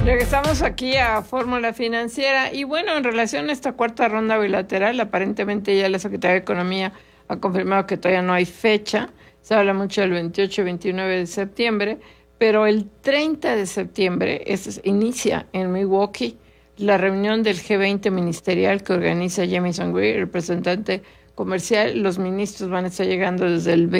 Regresamos aquí a Fórmula Financiera y bueno, en relación a esta cuarta ronda bilateral, aparentemente ya la Secretaría de Economía ha confirmado que todavía no hay fecha. Se habla mucho del 28 y 29 de septiembre, pero el 30 de septiembre inicia en Milwaukee la reunión del G20 ministerial que organiza Jamieson Greer, el representante comercial. Los ministros van a estar llegando desde el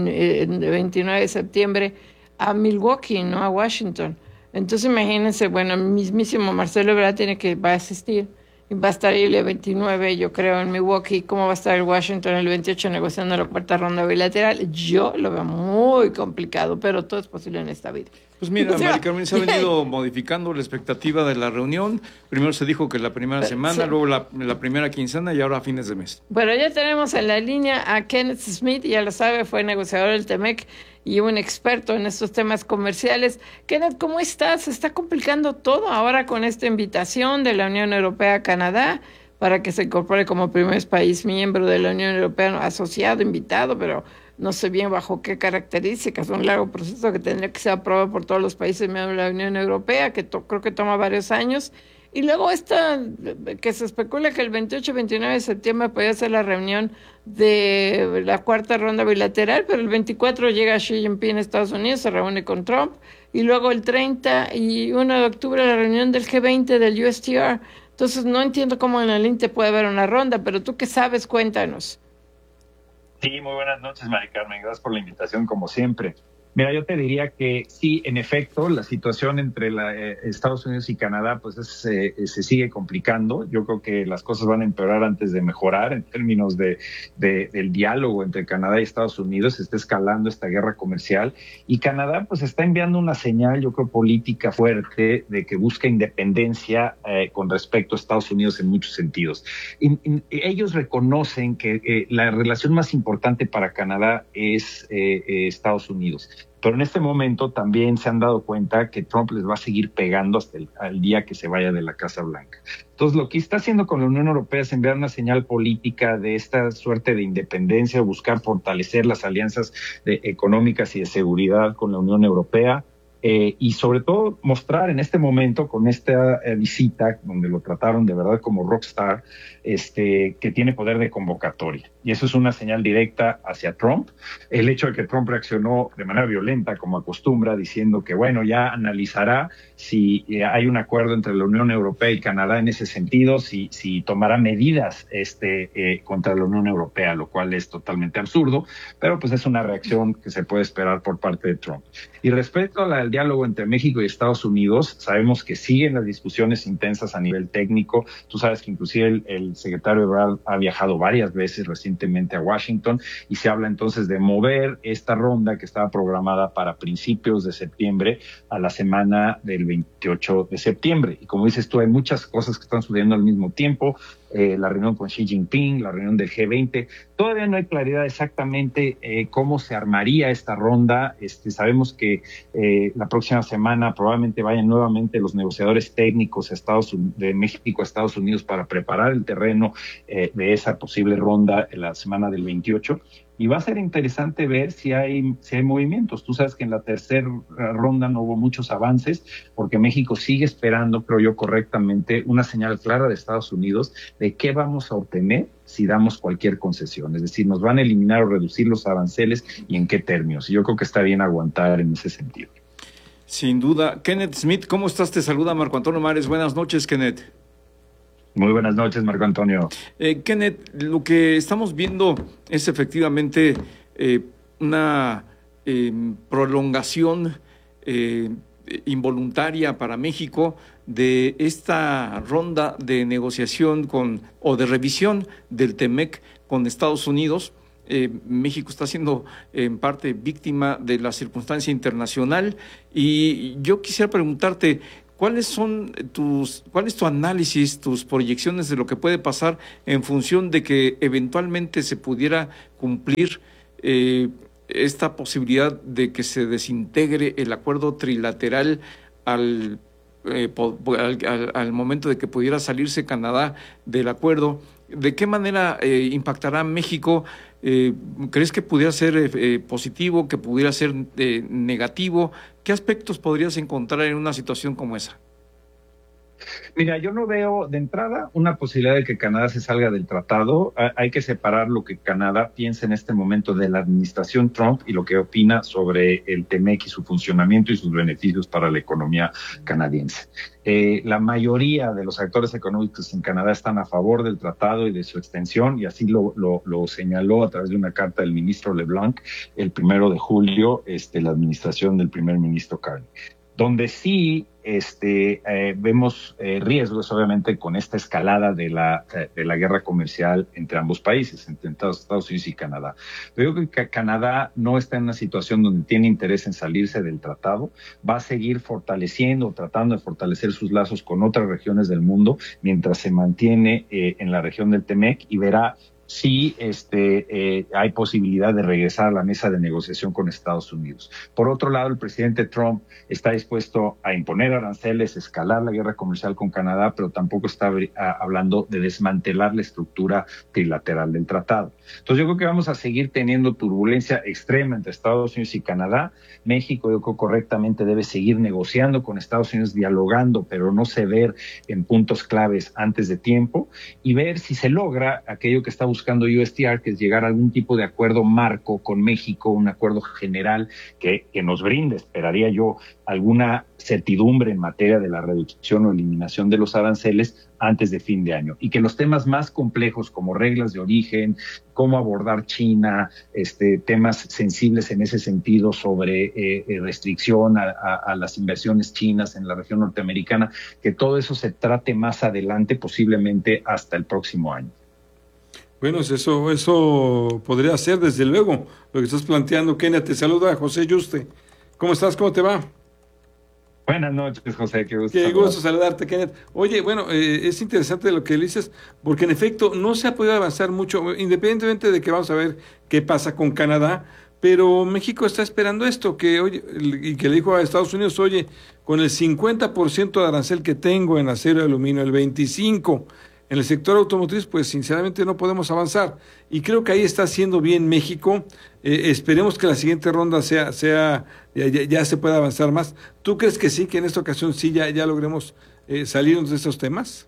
29 de septiembre a Milwaukee, no a Washington. Entonces imagínense, bueno, el mismísimo Marcelo Ebrard va a asistir y va a estar ahí el 29, yo creo, en Milwaukee. ¿Cómo va a estar el Washington el 28 negociando la cuarta ronda bilateral? Yo lo veo muy complicado, pero todo es posible en esta vida. Pues mira, Mari Carmen, se ha venido modificando la expectativa de la reunión. Primero se dijo que la primera semana, sí, luego la primera quincena y ahora a fines de mes. Bueno, ya tenemos en la línea a Kenneth Smith, ya lo sabe, fue negociador del TEMEC y un experto en estos temas comerciales. Kenneth, ¿cómo estás? Se está complicando todo ahora con esta invitación de la Unión Europea a Canadá para que se incorpore como primer país miembro de la Unión Europea, asociado, invitado, pero no sé bien bajo qué características. Un largo proceso que tendría que ser aprobado por todos los países miembros de la Unión Europea, que creo que toma varios años. Y luego que se especula que el 28 y 29 de septiembre podría ser la reunión de la cuarta ronda bilateral, pero el 24 llega Xi Jinping a Estados Unidos, se reúne con Trump, y luego el 30 y 1 de octubre la reunión del G20 del USTR. Entonces no entiendo cómo en el INTE puede haber una ronda, pero tú qué sabes, cuéntanos. Sí, muy buenas noches, Mari Carmen, gracias por la invitación como siempre. Mira, yo te diría que sí, en efecto, la situación entre Estados Unidos y Canadá pues se sigue complicando. Yo creo que las cosas van a empeorar antes de mejorar en términos del diálogo entre Canadá y Estados Unidos. Se está escalando esta guerra comercial y Canadá pues está enviando una señal, yo creo, política fuerte de que busca independencia con respecto a Estados Unidos en muchos sentidos. Ellos reconocen que la relación más importante para Canadá es Estados Unidos. Pero en este momento también se han dado cuenta que Trump les va a seguir pegando hasta el día que se vaya de la Casa Blanca. Entonces, lo que está haciendo con la Unión Europea es enviar una señal política de esta suerte de independencia, buscar fortalecer las alianzas económicas y de seguridad con la Unión Europea. Y sobre todo mostrar en este momento con esta visita donde lo trataron de verdad como rockstar, que tiene poder de convocatoria, y eso es una señal directa hacia Trump. El hecho de que Trump reaccionó de manera violenta como acostumbra, diciendo que bueno, ya analizará si hay un acuerdo entre la Unión Europea y Canadá en ese sentido, si tomará medidas contra la Unión Europea, lo cual es totalmente absurdo, pero pues es una reacción que se puede esperar por parte de Trump. Y respecto al diálogo entre México y Estados Unidos, sabemos que siguen las discusiones intensas a nivel técnico. Tú sabes que inclusive el secretario Ebrard ha viajado varias veces recientemente a Washington y se habla entonces de mover esta ronda que estaba programada para principios de septiembre a la semana del 28 de septiembre. Y como dices tú, hay muchas cosas que están sucediendo al mismo tiempo. La reunión con Xi Jinping, la reunión del G20. Todavía no hay claridad exactamente cómo se armaría esta ronda. Sabemos que la próxima semana probablemente vayan nuevamente los negociadores técnicos de México a Estados Unidos para preparar el terreno de esa posible ronda en la semana del 28. Y va a ser interesante ver si hay movimientos. Tú sabes que en la tercera ronda no hubo muchos avances porque México sigue esperando, creo yo correctamente, una señal clara de Estados Unidos de qué vamos a obtener si damos cualquier concesión. Es decir, nos van a eliminar o reducir los aranceles y en qué términos. Y yo creo que está bien aguantar en ese sentido. Sin duda. Kenneth Smith, ¿cómo estás? Te saluda Marco Antonio Mares. Buenas noches, Kenneth. Muy buenas noches, Marco Antonio. Kenneth, lo que estamos viendo es efectivamente una prolongación involuntaria para México de esta ronda de negociación o de revisión del TEMEC con Estados Unidos. México está siendo en parte víctima de la circunstancia internacional y yo quisiera preguntarte, ¿cuál es tu análisis, tus proyecciones de lo que puede pasar en función de que eventualmente se pudiera cumplir esta posibilidad de que se desintegre el acuerdo trilateral al momento de que pudiera salirse Canadá del acuerdo? ¿De qué manera impactará México? ¿Crees que pudiera ser positivo, que pudiera ser negativo? ¿Qué aspectos podrías encontrar en una situación como esa? Mira, yo no veo de entrada una posibilidad de que Canadá se salga del tratado. Hay que separar lo que Canadá piensa en este momento de la administración Trump y lo que opina sobre el TEMEC y su funcionamiento y sus beneficios para la economía canadiense. La mayoría de los actores económicos en Canadá están a favor del tratado y de su extensión, y así lo señaló a través de una carta del ministro LeBlanc el 1 de julio, la administración del primer ministro Carney. Donde sí vemos riesgos, obviamente, con esta escalada de la guerra comercial entre ambos países, entre Estados Unidos y Canadá. Pero yo creo que Canadá no está en una situación donde tiene interés en salirse del tratado, va a seguir fortaleciendo, tratando de fortalecer sus lazos con otras regiones del mundo, mientras se mantiene en la región del TEMEC, y verá si hay posibilidad de regresar a la mesa de negociación con Estados Unidos. Por otro lado, el presidente Trump está dispuesto a imponer aranceles, escalar la guerra comercial con Canadá, pero tampoco está hablando de desmantelar la estructura trilateral del tratado. Entonces yo creo que vamos a seguir teniendo turbulencia extrema entre Estados Unidos y Canadá. México, yo creo, correctamente debe seguir negociando con Estados Unidos, dialogando, pero no ceder en puntos claves antes de tiempo, y ver si se logra aquello que está buscando USTR, que es llegar a algún tipo de acuerdo marco con México, un acuerdo general que nos brinde, esperaría yo, alguna certidumbre en materia de la reducción o eliminación de los aranceles antes de fin de año, y que los temas más complejos como reglas de origen, cómo abordar China, temas sensibles en ese sentido sobre restricción a las inversiones chinas en la región norteamericana, que todo eso se trate más adelante, posiblemente hasta el próximo año. Bueno, eso podría ser, desde luego, lo que estás planteando. Kenia, te saluda José Yuste. ¿Cómo estás? ¿Cómo te va? Buenas noches, José. Qué gusto. Qué gusto saludarte, Kenneth. Oye, bueno, es interesante lo que dices, porque en efecto no se ha podido avanzar mucho, independientemente de que vamos a ver qué pasa con Canadá, pero México está esperando esto, y que le dijo a Estados Unidos, oye, con el 50% de arancel que tengo en acero y aluminio, el 25% en el sector automotriz, pues sinceramente no podemos avanzar. Y creo que ahí está haciendo bien México. Esperemos que la siguiente ronda ya se pueda avanzar más. ¿Tú crees que sí, que en esta ocasión sí ya logremos salirnos de estos temas?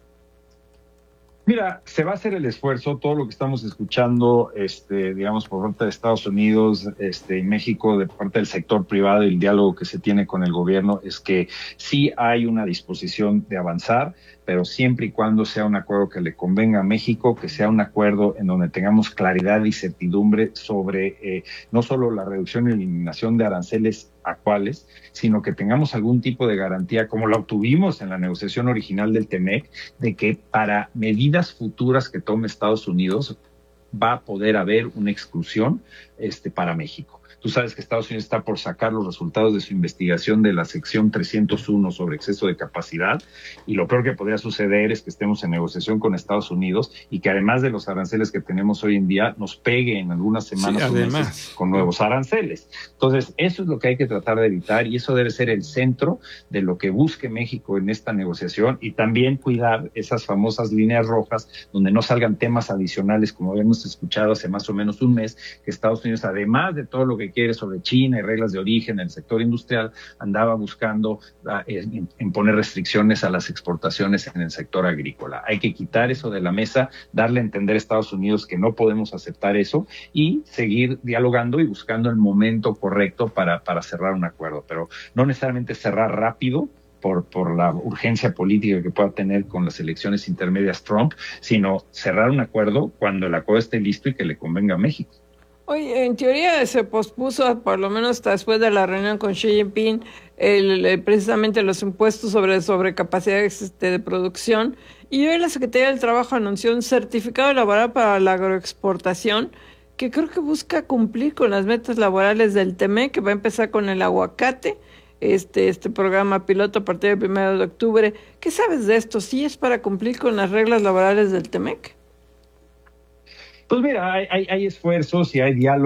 Mira, se va a hacer el esfuerzo. Todo lo que estamos escuchando, digamos, por parte de Estados Unidos, y México, de parte del sector privado, y el diálogo que se tiene con el gobierno, es que sí hay una disposición de avanzar, pero siempre y cuando sea un acuerdo que le convenga a México, que sea un acuerdo en donde tengamos claridad y certidumbre sobre no solo la reducción y eliminación de aranceles actuales, sino que tengamos algún tipo de garantía, como la obtuvimos en la negociación original del TEMEC, de que para medidas futuras que tome Estados Unidos va a poder haber una exclusión para México. Tú sabes que Estados Unidos está por sacar los resultados de su investigación de la sección 301 sobre exceso de capacidad, y lo peor que podría suceder es que estemos en negociación con Estados Unidos y que, además de los aranceles que tenemos hoy en día, nos pegue en algunas semanas o meses con nuevos aranceles. Entonces, eso es lo que hay que tratar de evitar, y eso debe ser el centro de lo que busque México en esta negociación, y también cuidar esas famosas líneas rojas donde no salgan temas adicionales, como habíamos escuchado hace más o menos un mes, que Estados Unidos, además de todo lo que quiere sobre China y reglas de origen en el sector industrial, andaba buscando imponer restricciones a las exportaciones en el sector agrícola. Hay que quitar eso de la mesa, darle a entender a Estados Unidos que no podemos aceptar eso, y seguir dialogando y buscando el momento correcto para cerrar un acuerdo, pero no necesariamente cerrar rápido por la urgencia política que pueda tener con las elecciones intermedias Trump, sino cerrar un acuerdo cuando el acuerdo esté listo y que le convenga a México. Oye, en teoría se pospuso, por lo menos hasta después de la reunión con Xi Jinping, precisamente los impuestos sobre sobrecapacidades de producción. Y hoy la Secretaría del Trabajo anunció un certificado laboral para la agroexportación, que creo que busca cumplir con las metas laborales del TEMEC, que va a empezar con el aguacate, este programa piloto a partir del 1 de octubre. ¿Qué sabes de esto? ¿Sí es para cumplir con las reglas laborales del TEMEC? Pues mira, hay esfuerzos y hay diálogo.